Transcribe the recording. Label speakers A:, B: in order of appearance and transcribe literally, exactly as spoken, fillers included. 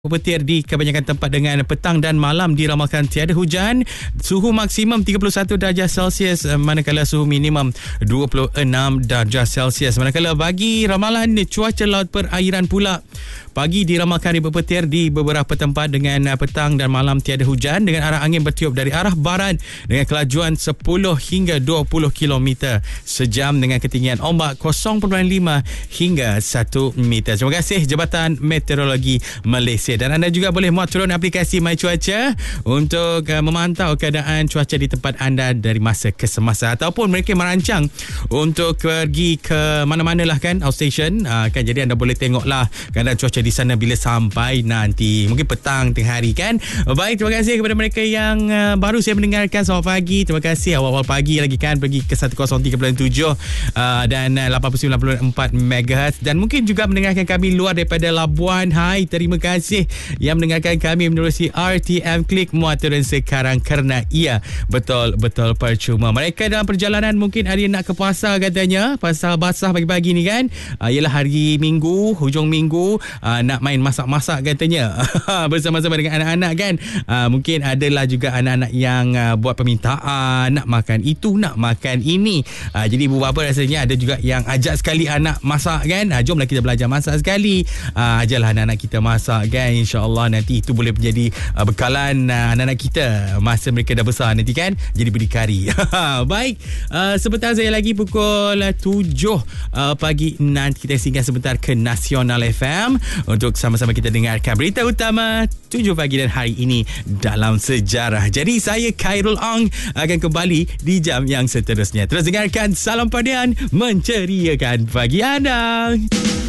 A: Petir di kebanyakan tempat dengan petang dan malam diramalkan tiada hujan. Suhu maksimum tiga puluh satu darjah Celsius manakala suhu minimum dua puluh enam darjah Celsius. Manakala bagi ramalan cuaca laut perairan pula, pagi diramalkan ribut petir di beberapa tempat dengan petang dan malam tiada hujan dengan arah angin bertiup dari arah barat dengan kelajuan sepuluh hingga dua puluh kilometer sejam dengan ketinggian ombak kosong perpuluhan lima hingga satu meter. Terima kasih Jabatan Meteorologi Malaysia. Dan anda juga boleh muat turun aplikasi My Cuaca untuk uh, memantau keadaan cuaca di tempat anda dari masa ke semasa, ataupun mereka merancang untuk pergi ke mana-mana lah kan, outstation uh, kan, jadi anda boleh tengoklah keadaan cuaca di sana bila sampai nanti, mungkin petang tengah hari kan. Baik, terima kasih kepada mereka yang uh, baru saya mendengarkan. Selamat pagi, terima kasih awal-awal pagi lagi kan, pergi ke seratus tiga puluh tujuh uh, dan uh, lapan puluh sembilan puluh empat megahertz, dan mungkin juga mendengarkan kami luar daripada Labuan. Hai, terima kasih yang mendengarkan kami menerusi R T M Klik muat turun sekarang kerana ia betul-betul percuma. Mereka dalam perjalanan mungkin hari nak ke pasar katanya, pasar basah pagi-pagi ni kan, uh, ialah hari Minggu, hujung Minggu, uh, nak main masak-masak katanya bersama-sama dengan anak-anak kan. Uh, mungkin adalah juga anak-anak yang uh, buat permintaan, nak makan itu, nak makan ini. Uh, jadi ibu bapa rasanya ada juga yang ajak sekali anak masak kan. Uh, jomlah kita belajar masak sekali. Uh, ajarlah anak-anak kita masak kan. InsyaAllah nanti itu boleh menjadi uh, bekalan uh, anak-anak kita masa mereka dah besar nanti kan, jadi berdikari. Baik, uh, sebentar saya lagi pukul tujuh uh, pagi nanti kita singgah sebentar ke Nasional F M untuk sama-sama kita dengarkan berita utama tujuh pagi dan hari ini dalam sejarah. Jadi saya Khairul Ong akan kembali di jam yang seterusnya. Terus dengarkan Salam Padian menceriakan pagi anda.